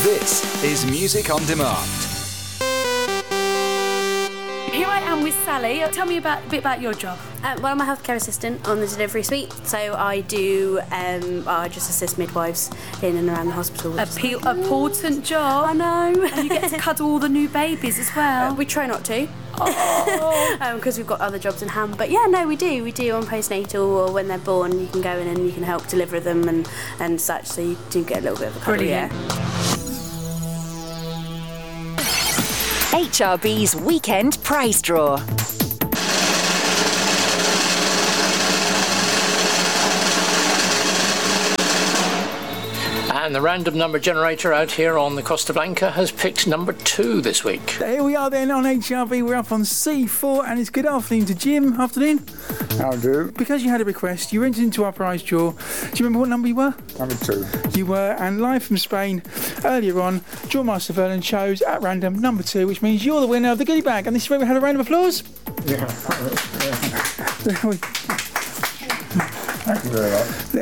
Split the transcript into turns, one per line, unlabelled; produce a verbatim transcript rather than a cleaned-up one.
This is Music on Demand.
Here I am with Sally. Tell me about, a bit about your job.
Uh, well, I'm a healthcare assistant on the delivery suite, so I do, um, I just assist midwives in and around the hospital.
A pe- important job.
I know.
And you get to cuddle all the new babies as well.
Uh, we try not to.
Oh.
Because um, we've got other jobs in hand. But yeah, no, we do. We do on postnatal, or when they're born, you can go in and you can help deliver them and, and such, so you do get a little bit of a cuddle.
Brilliant.
Yeah.
H R B's Weekend Prize Draw.
And the random number generator out here on the Costa Blanca has picked number two this week.
Here we are then on H R B. We're up on C four, and it's good afternoon to Jim. Afternoon.
How do?
Because you had a request, you entered into our prize draw. Do you remember what number you were?
Number two.
You were, and live from Spain earlier on, Draw Master Vernon chose at random number two, which means you're the winner of the goodie bag. And this is where we had a round of applause.
Yeah. Thank you very much.